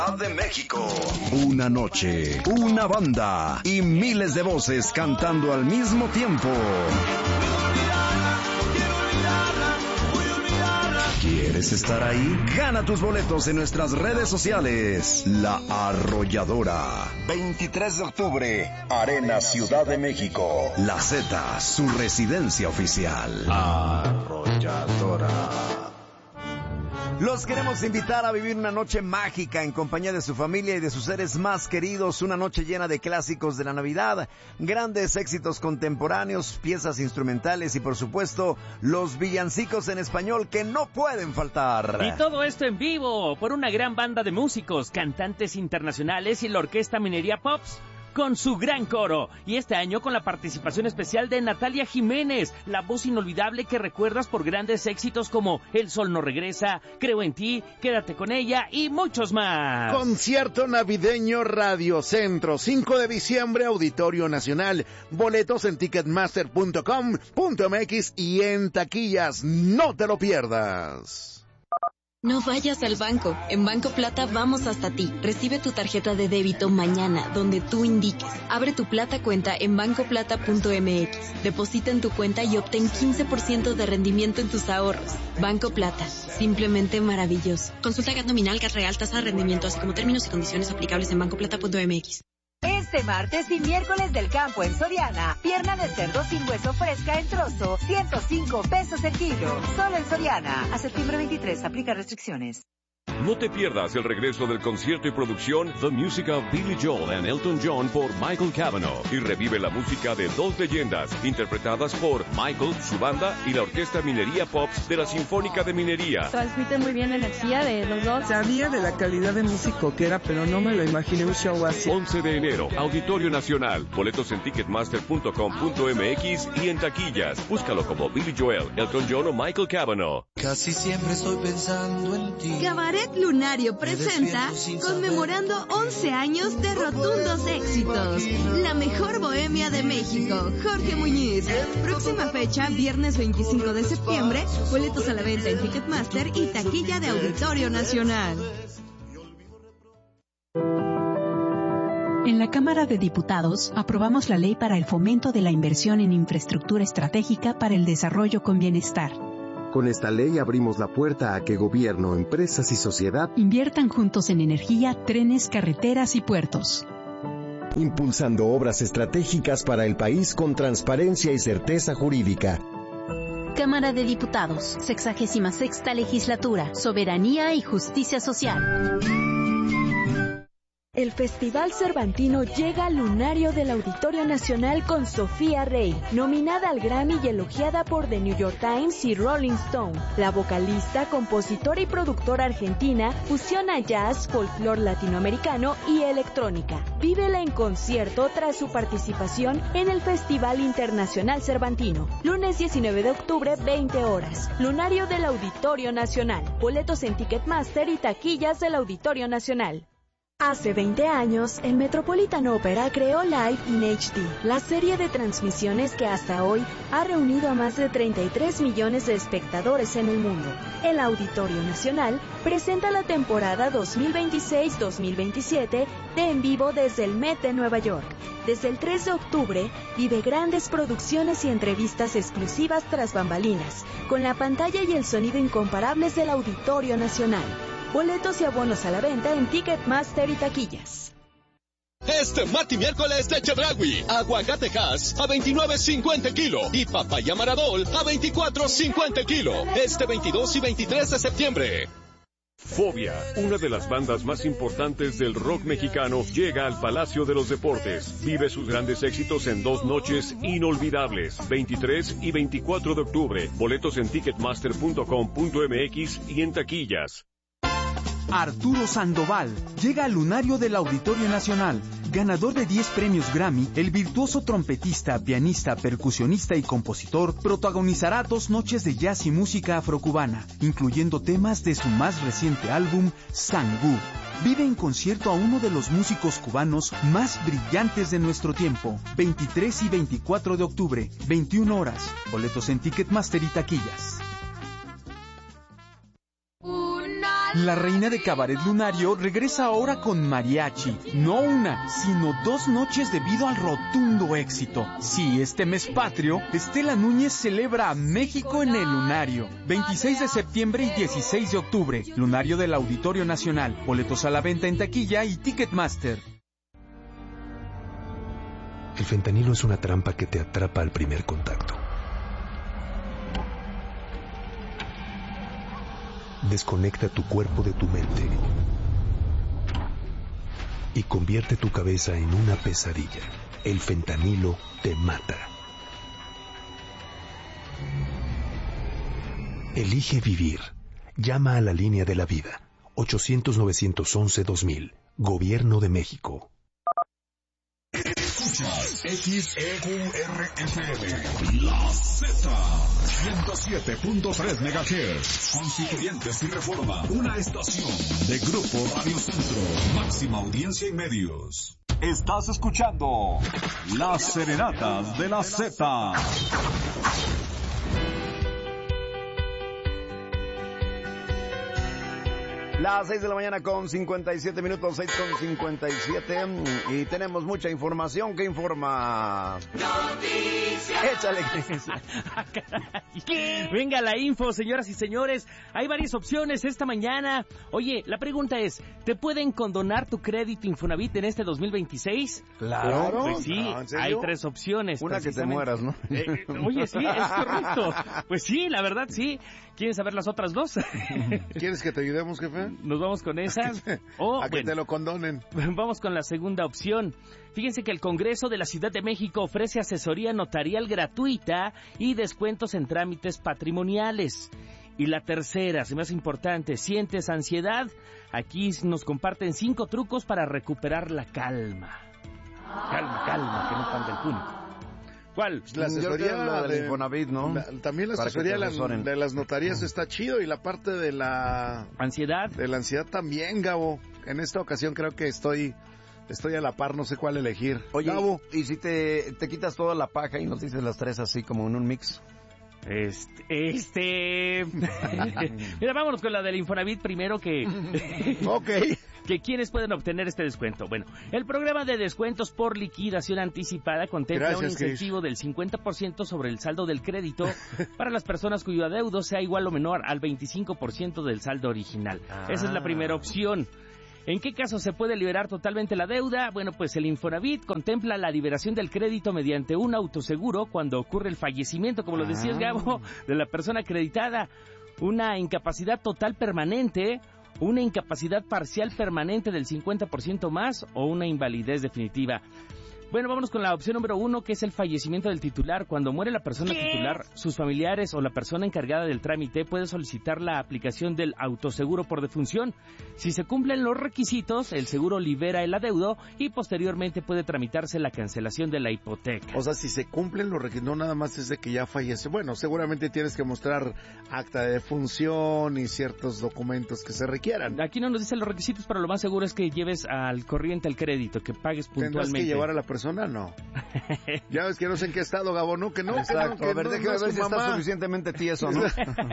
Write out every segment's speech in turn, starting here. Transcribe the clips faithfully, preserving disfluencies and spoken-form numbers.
de México. Una noche, una banda y miles de voces cantando al mismo tiempo. ¿Quieres estar ahí? Gana tus boletos en nuestras redes sociales. La Arrolladora. veintitrés de octubre, Arena Ciudad de México. La Z, su residencia oficial. Arrolladora. Los queremos invitar a vivir una noche mágica en compañía de su familia y de sus seres más queridos. Una noche llena de clásicos de la Navidad, grandes éxitos contemporáneos, piezas instrumentales y por supuesto los villancicos en español que no pueden faltar. Y todo esto en vivo por una gran banda de músicos, cantantes internacionales y la Orquesta Minería Pops, con su gran coro. Y este año con la participación especial de Natalia Jiménez, la voz inolvidable que recuerdas por grandes éxitos como El Sol No Regresa, Creo en Ti, Quédate con Ella y muchos más. Concierto navideño Radio Centro, cinco de diciembre, Auditorio Nacional. Boletos en ticketmaster punto com punto m x y en taquillas. No te lo pierdas. No vayas al banco. En Banco Plata vamos hasta ti. Recibe tu tarjeta de débito mañana, donde tú indiques. Abre tu Plata cuenta en banco plata punto m x. Deposita en tu cuenta y obtén quince por ciento de rendimiento en tus ahorros. Banco Plata. Simplemente maravilloso. Consulta G A T nominal, G A T real, tasa de rendimiento, así como términos y condiciones aplicables en banco plata punto m x. Este martes y miércoles del campo en Soriana, pierna de cerdo sin hueso fresca en trozo, ciento cinco pesos el kilo. Solo en Soriana. A septiembre veintitrés, aplica restricciones. No te pierdas el regreso del concierto y producción The Music of Billy Joel and Elton John por Michael Cavanaugh, y revive la música de dos leyendas interpretadas por Michael, su banda y la Orquesta Minería Pops de la Sinfónica de Minería. Transmite muy bien la energía de los dos. Sabía de la calidad de músico que era, pero no me lo imaginé un show así. once de enero, Auditorio Nacional. Boletos en ticketmaster punto com punto m x y en taquillas. Búscalo como Billy Joel, Elton John o Michael Cavanaugh. Casi siempre estoy pensando en ti. Cabaret Lunario presenta conmemorando once años de rotundos éxitos. La mejor bohemia de México, Jorge Muñiz. Próxima fecha, viernes veinticinco de septiembre. Boletos a la venta en Ticketmaster y taquilla de Auditorio Nacional. En la Cámara de Diputados aprobamos la ley para el fomento de la inversión en infraestructura estratégica para el desarrollo con bienestar. Con esta ley abrimos la puerta a que gobierno, empresas y sociedad inviertan juntos en energía, trenes, carreteras y puertos. Impulsando obras estratégicas para el país con transparencia y certeza jurídica. Cámara de Diputados, sexagésima sexta legislatura, soberanía y justicia social. El Festival Cervantino llega al lunario del Auditorio Nacional con Sofía Rey, nominada al Grammy y elogiada por The New York Times y Rolling Stone. La vocalista, compositora y productora argentina fusiona jazz, folclore latinoamericano y electrónica. Vívela en concierto tras su participación en el Festival Internacional Cervantino. Lunes diecinueve de octubre, veinte horas. Lunario del Auditorio Nacional. Boletos en Ticketmaster y taquillas del Auditorio Nacional. Hace veinte años, el Metropolitan Opera creó Live in H D, la serie de transmisiones que hasta hoy ha reunido a más de treinta y tres millones de espectadores en el mundo. El Auditorio Nacional presenta la temporada dos mil veintiséis dos mil veintisiete de En Vivo desde el Met de Nueva York. Desde el tres de octubre, vive grandes producciones y entrevistas exclusivas tras bambalinas, con la pantalla y el sonido incomparables del Auditorio Nacional. Boletos y abonos a la venta en Ticketmaster y taquillas. Este martes y miércoles de Chedraui, aguacate Hass a veintinueve cincuenta el kilo y papaya Maradol a veinticuatro cincuenta el kilo. Este veintidós y veintitrés de septiembre. Fobia, una de las bandas más importantes del rock mexicano, llega al Palacio de los Deportes. Vive sus grandes éxitos en dos noches inolvidables, veintitrés y veinticuatro de octubre. Boletos en ticketmaster punto com punto m x y en taquillas. Arturo Sandoval llega al lunario del Auditorio Nacional. Ganador de diez premios Grammy, el virtuoso trompetista, pianista, percusionista y compositor protagonizará dos noches de jazz y música afrocubana, incluyendo temas de su más reciente álbum, Sangú. Vive en concierto a uno de los músicos cubanos más brillantes de nuestro tiempo. veintitrés y veinticuatro de octubre, veintiuna horas. Boletos en Ticketmaster y taquillas. Una La reina de Cabaret Lunario regresa ahora con mariachi. No una, sino dos noches debido al rotundo éxito. Sí, este mes patrio, Estela Núñez celebra a México en el Lunario. veintiséis de septiembre y dieciséis de octubre. Lunario del Auditorio Nacional. Boletos a la venta en taquilla y Ticketmaster. El fentanilo es una trampa que te atrapa al primer contacto. Desconecta tu cuerpo de tu mente y convierte tu cabeza en una pesadilla. El fentanilo te mata. Elige vivir. Llama a la línea de la vida. ochocientos, novecientos once, dos mil. Gobierno de México. Escuchas X E Q R F M, La Z, ciento siete punto tres megahertz. Constituyentes y Reforma, una estación de Grupo Radio Centro, máxima audiencia y medios. Estás escuchando Las Serenatas de la Z. Las seis de la mañana con cincuenta y siete minutos, seis con cincuenta y siete, y tenemos mucha información que informa. Noticias. Échale. ¿Qué? Venga la info, señoras y señores. Hay varias opciones esta mañana. Oye, la pregunta es, ¿te pueden condonar tu crédito Infonavit en este dos mil veintiséis? Claro. Pues sí, no, hay tres opciones. Una que te mueras, ¿no? Eh, oye, sí, es correcto. Pues sí, la verdad sí. ¿Quieres saber las otras dos? ¿Quieres que te ayudemos, jefe? Nos vamos con esas. Oh, a que bueno, te lo condonen. Vamos con la segunda opción. Fíjense que el Congreso de la Ciudad de México ofrece asesoría notarial gratuita y descuentos en trámites patrimoniales. Y la tercera, se me hace importante, ¿sientes ansiedad? Aquí nos comparten cinco trucos para recuperar la calma. Calma, calma, que no canta el público. ¿Cuál? La asesoría la de, del Infonavit, ¿no? La, también la asesoría de, la, de las notarías está chido, y la parte de la... ¿Ansiedad? De la ansiedad también, Gabo. En esta ocasión creo que estoy... Estoy a la par, no sé cuál elegir. Oye, Gabo. ¿y si te, te quitas toda la paja y nos dices las tres así como en un mix? Este... este... Mira, vámonos con la del Infonavit primero que... Ok. que quienes pueden obtener este descuento. Bueno, el programa de descuentos por liquidación anticipada contempla Gracias, un incentivo Chris. del cincuenta por ciento sobre el saldo del crédito para las personas cuyo adeudo sea igual o menor al veinticinco por ciento del saldo original. Ah. Esa es la primera opción. ¿En qué caso se puede liberar totalmente la deuda? Bueno, pues el Infonavit contempla la liberación del crédito mediante un autoseguro cuando ocurre el fallecimiento, como lo decías, Gabo, de la persona acreditada, una incapacidad total permanente, una incapacidad parcial permanente del cincuenta por ciento más o una invalidez definitiva. Bueno, vámonos con la opción número uno, que es el fallecimiento del titular. Cuando muere la persona ¿Qué? titular, sus familiares o la persona encargada del trámite puede solicitar la aplicación del autoseguro por defunción. Si se cumplen los requisitos, el seguro libera el adeudo y posteriormente puede tramitarse la cancelación de la hipoteca. O sea, si se cumplen los requisitos, no nada más es de que ya fallece. Bueno, seguramente tienes que mostrar acta de defunción y ciertos documentos que se requieran. Aquí no nos dicen los requisitos, pero lo más seguro es que lleves al corriente el crédito, que pagues puntualmente. Tendrás que llevar a la persona. No. Ya ves que no sé en qué estado, Gabo, ¿no? Que no, Exacto. que no, que a ver, no, déjame no ver si mamá. está suficientemente tieso, ¿no?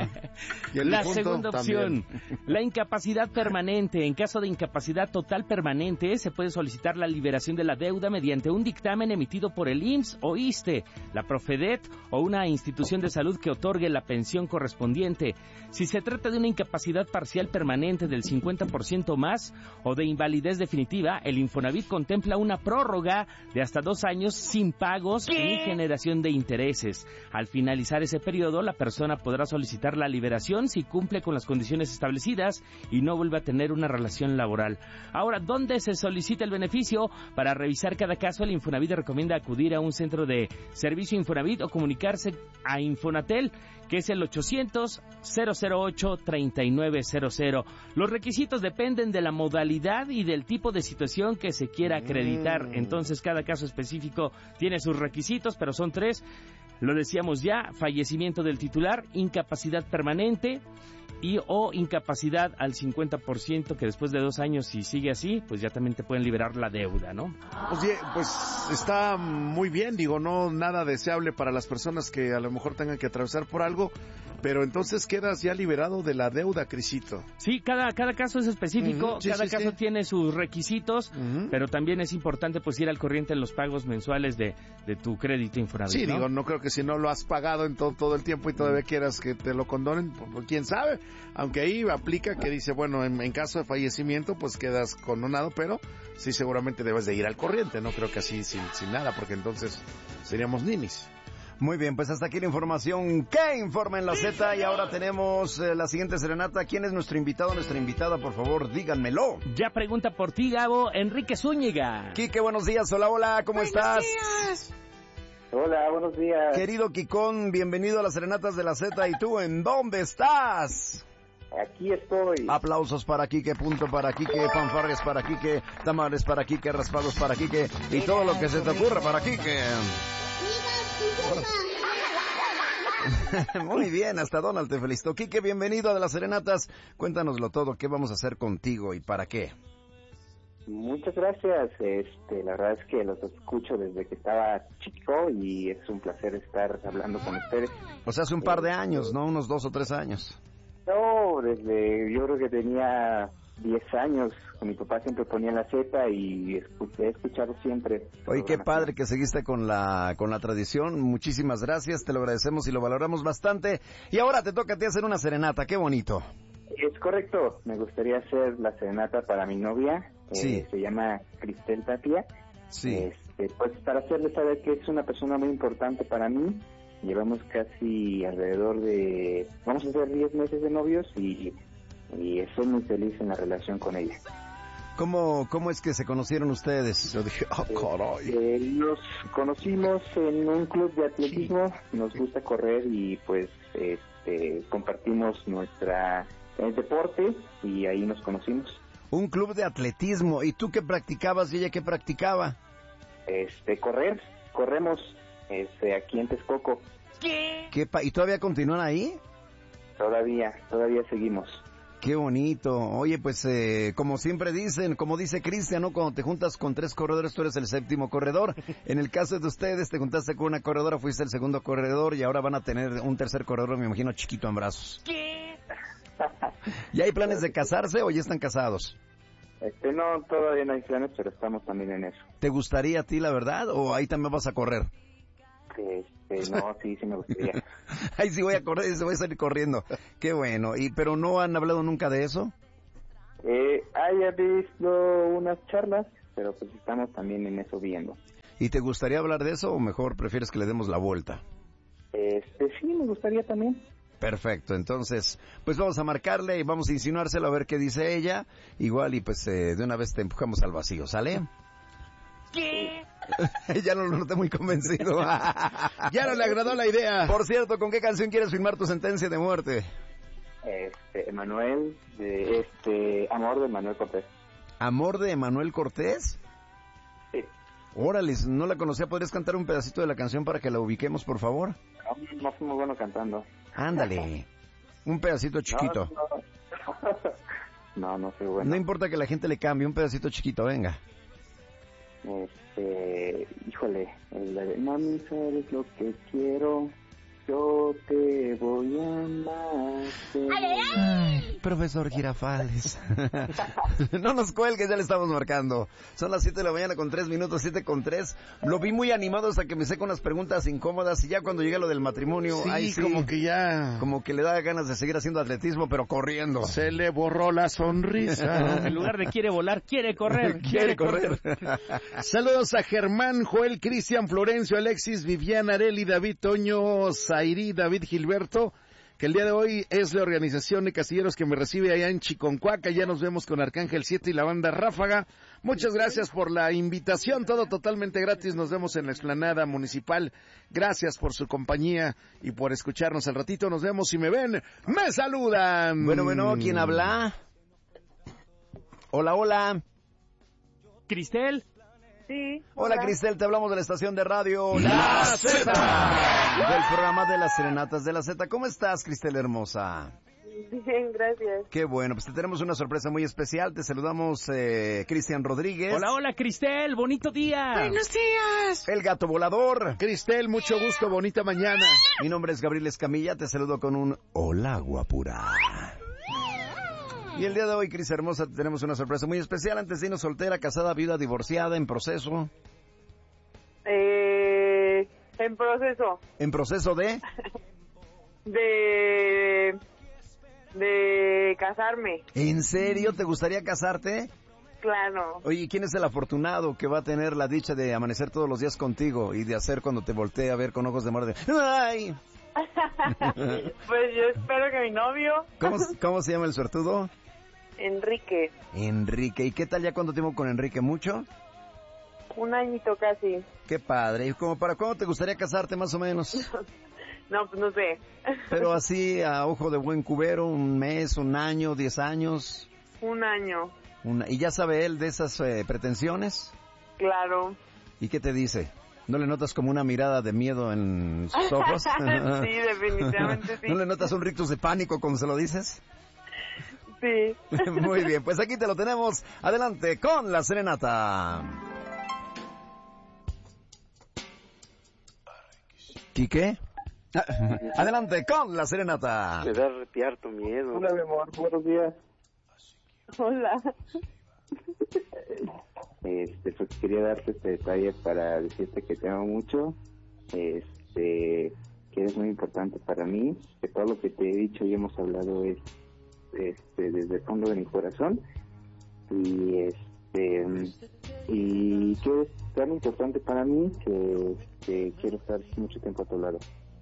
Y el la segunda opción, también. La incapacidad permanente. En caso de incapacidad total permanente, se puede solicitar la liberación de la deuda mediante un dictamen emitido por el I M S S o ISSSTE, la Profedet o una institución de salud que otorgue la pensión correspondiente. Si se trata de una incapacidad parcial permanente del cincuenta por ciento más o de invalidez definitiva, el Infonavit contempla una prórroga de hasta dos años sin pagos ¿Qué? ni generación de intereses. Al finalizar ese periodo, la persona podrá solicitar la liberación si cumple con las condiciones establecidas y no vuelve a tener una relación laboral. Ahora, ¿dónde se solicita el beneficio? Para revisar cada caso, el Infonavit recomienda acudir a un centro de servicio Infonavit o comunicarse a Infonatel, que es el ochocientos, cero cero ocho, treinta y nueve cero cero. Los requisitos dependen de la modalidad y del tipo de situación que se quiera acreditar. Entonces, cada caso específico tiene sus requisitos, pero son tres. Lo decíamos ya: fallecimiento del titular, incapacidad permanente y o incapacidad al cincuenta por ciento, que después de dos años, si sigue así, pues ya también te pueden liberar la deuda, ¿no? Oye, pues está muy bien, digo, no nada deseable para las personas que a lo mejor tengan que atravesar por algo, Pero entonces quedas ya liberado de la deuda, Crisito. Sí, cada, cada caso es específico, uh-huh. sí, cada sí, caso sí. tiene sus requisitos, uh-huh. pero también es importante pues ir al corriente en los pagos mensuales de, de tu crédito Infonavit. Sí, ¿no? digo, no creo que si no lo has pagado en todo, todo el tiempo y todavía quieras que te lo condonen, pues, quién sabe. Aunque ahí aplica que dice, bueno, en, en caso de fallecimiento, pues quedas condonado, pero sí seguramente debes de ir al corriente, no creo que así sin, sin nada, porque entonces seríamos ninis. Muy bien, pues hasta aquí la información que informa en la Z y ahora tenemos eh, la siguiente serenata. ¿Quién es nuestro invitado, nuestra invitada? Por favor, díganmelo. Ya pregunta por ti, Gabo, Enrique Zúñiga. Quique, buenos días. Hola, hola, ¿cómo buenos estás? Días. Hola, buenos días. Querido Quicón, bienvenido a las serenatas de la Z. ¿Y tú en dónde estás? Aquí estoy. Aplausos para Quique, punto para Quique, fanfarrias para Quique, tamales para Quique, raspados para Quique y todo lo que se te ocurra para Quique. Muy bien, hasta Donald te felicito. Quique, bienvenido a las serenatas. Cuéntanoslo todo, ¿qué vamos a hacer contigo y para qué? Muchas gracias. Este, la verdad es que los escucho desde que estaba chico y es un placer estar hablando con ustedes. O sea, hace un par de años, ¿no? Unos dos o tres años. No, desde, yo creo que tenía diez años, con mi papá siempre ponía la Z y he escuchado siempre. Oye, qué padre que seguiste con la con la tradición, muchísimas gracias, te lo agradecemos y lo valoramos bastante. Y ahora te toca a ti hacer una serenata, qué bonito. Es correcto, me gustaría hacer la serenata para mi novia, sí. eh, se llama Cristel Tapia. Sí. Este, pues para hacerle saber que es una persona muy importante para mí. Llevamos casi alrededor de, vamos a hacer diez meses de novios y, y estoy muy feliz en la relación con ella. ¿Cómo, cómo es que se conocieron ustedes? Yo dije, oh, caray. Eh, eh, nos conocimos en un club de atletismo, sí. Nos gusta correr y pues este, compartimos nuestra el deporte y ahí nos conocimos. Un club de atletismo, ¿y tú qué practicabas y ella qué practicaba? Este, correr, corremos. Este, aquí en Texcoco. ¿Qué? ¿Qué pa- ¿Y todavía continúan ahí? Todavía, todavía seguimos. Qué bonito. Oye, pues eh, como siempre dicen, como dice Cristian, ¿no? Cuando te juntas con tres corredores, tú eres el séptimo corredor. En el caso de ustedes, te juntaste con una corredora, fuiste el segundo corredor y ahora van a tener un tercer corredor, me imagino, chiquito en brazos. ¿Qué? ¿Ya hay planes de casarse o ya están casados? Este, no, todavía no hay planes, pero estamos también en eso. ¿Te gustaría a ti, la verdad, o ahí también vas a correr? Este, no, sí, sí me gustaría. Ahí sí voy a correr, se voy a salir corriendo. Qué bueno. ¿Y pero no han hablado nunca de eso? Eh, haya visto unas charlas, pero pues estamos también en eso viendo. ¿Y te gustaría hablar de eso o mejor prefieres que le demos la vuelta? Este, sí, me gustaría también. Perfecto, entonces, pues vamos a marcarle y vamos a insinuárselo a ver qué dice ella. Igual y pues eh, de una vez te empujamos al vacío, ¿sale? ¿Qué? Ya no lo noté muy convencido. Ya no le agradó la idea. Por cierto, ¿con qué canción quieres firmar tu sentencia de muerte? Este, Emanuel, de este, Amor de Emanuel Cortés. ¿Amor de Emanuel Cortés? Sí. Órale, no la conocía, ¿podrías cantar un pedacito de la canción para que la ubiquemos, por favor? No, no soy muy bueno cantando. Ándale, un pedacito chiquito. No, no, no, no soy bueno. No importa que la gente le cambie, un pedacito chiquito, venga. Este, híjole, la de mami, sabes lo que quiero, yo te voy a amar. Ay, ay, profesor Girafales. No nos cuelgues, ya le estamos marcando. Son las siete de la mañana con tres minutos, siete con tres. Lo vi muy animado hasta que me sé con las preguntas incómodas y ya cuando llega lo del matrimonio, sí, ahí sí, como que ya... Como que le da ganas de seguir haciendo atletismo, pero corriendo. Se le borró la sonrisa. En lugar de quiere volar, quiere correr. Quiere correr. Saludos a Germán, Joel, Cristian, Florencio, Alexis, Viviana, Areli, David, Toño, Zairi, David Gilberto, que el día de hoy es la organización de casilleros que me recibe allá en Chiconcuaca. Ya nos vemos con Arcángel siete y la banda Ráfaga. Muchas gracias por la invitación, todo totalmente gratis. Nos vemos en la explanada municipal. Gracias por su compañía y por escucharnos al ratito. Nos vemos, si me ven, me saludan. Bueno, bueno, ¿quién habla? Hola, hola. Cristel. Sí. Hola, hola, Cristel, te hablamos de la estación de radio La Z, del programa de las serenatas de la Z. ¿Cómo estás, Cristel hermosa? Bien, gracias. Qué bueno, pues te tenemos una sorpresa muy especial. Te saludamos, eh, Cristian Rodríguez. Hola, hola, Cristel, bonito día. Buenos días. El gato volador. Cristel, mucho gusto, bonita mañana. Mi nombre es Gabriel Escamilla, te saludo con un hola, guapura. Y el día de hoy, Cris hermosa, tenemos una sorpresa muy especial. Antes de irnos, soltera, casada, viuda, divorciada, en proceso. Eh, en proceso. ¿En proceso de? De... De casarme. ¿En serio? ¿Te gustaría casarte? Claro. Oye, ¿quién es el afortunado que va a tener la dicha de amanecer todos los días contigo y de hacer cuando te voltee a ver con ojos de amor de... ¡Ay! Pues yo espero que mi novio... ¿Cómo, cómo se llama el suertudo? Enrique. Enrique. ¿Y qué tal ya cuánto tiempo con Enrique? ¿Mucho? Un añito casi. Qué padre. ¿Y como para cuándo te gustaría casarte más o menos? No, pues no sé. Pero así, a ojo de buen cubero, un mes, un año, diez años. Un año. Una... ¿Y ya sabe él de esas eh, pretensiones? Claro. ¿Y qué te dice? ¿No le notas como una mirada de miedo en sus ojos? Sí, definitivamente sí. ¿No le notas un rictus de pánico cuando se lo dices? Sí. Muy bien, pues aquí te lo tenemos. Adelante con la serenata. ¿Quique? Adelante con la serenata. Me da repiar tu miedo. Hola, mi amor, buenos días. Hola. Este, pues quería darte este detalle para decirte que te amo mucho, este, que eres muy importante para mí, que todo lo que te he dicho y hemos hablado es este, desde el fondo de mi corazón, y este, y que es tan importante para mí que, que quiero estar mucho tiempo a tu lado.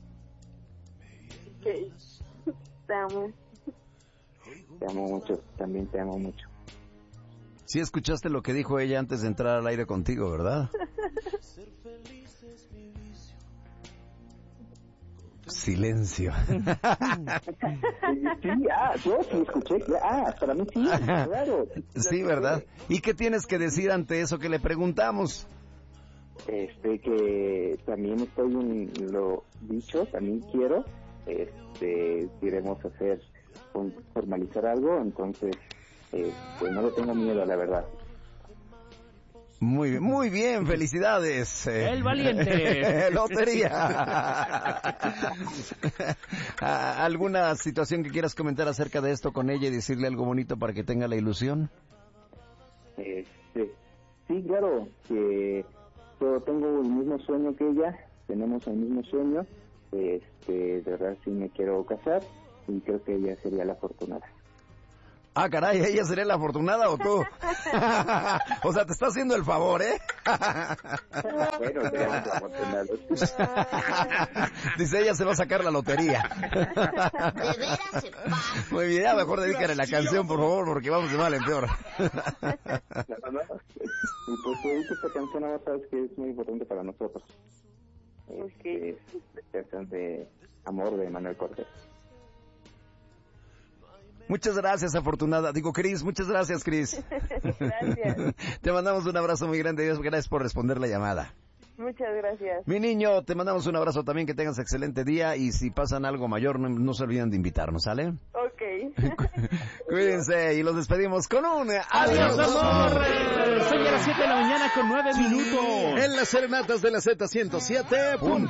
Okay. Te amo. Te amo mucho, también te amo mucho. Sí escuchaste lo que dijo ella antes de entrar al aire contigo, ¿verdad? Silencio. Sí, ah, yo sí escuché, ah, para mí sí, claro. Sí, ¿verdad? ¿Y qué tienes que decir ante eso que le preguntamos? Este, que también estoy en lo dicho, también quiero, este, queremos hacer, formalizar algo, entonces, eh, pues no le tengo miedo, la verdad. Muy bien, muy bien, felicidades. El valiente. Lotería. ¿Alguna situación que quieras comentar acerca de esto con ella y decirle algo bonito para que tenga la ilusión? Este, sí, claro, que yo tengo el mismo sueño que ella, tenemos el mismo sueño, este, de verdad sí me quiero casar y creo que ella sería la afortunada. Ah, caray, ¿ella sería la afortunada o tú? O sea, te está haciendo el favor, ¿eh? Bueno, seríamos afortunados. Dice, ella se va a sacar la lotería. De veras se pasa. Muy bien, ya mejor dedícale la canción, por favor, porque vamos de mal en peor. No, no. Y pues ahorita esta canción ahora sabes que es muy importante para nosotros. Este, es la canción de Amor de Manuel Cortés. Muchas gracias, afortunada. Digo, Cris, muchas gracias, Cris. Gracias. Te mandamos un abrazo muy grande. Gracias por responder la llamada. Muchas gracias. Mi niño, te mandamos un abrazo también. Que tengas excelente día. Y si pasan algo mayor, no, no se olviden de invitarnos, ¿sale? Ok. Cuídense y los despedimos con un ¡adiós, amor! Son ya las siete de la mañana con nueve minutos. En las serenatas de la Z ciento siete.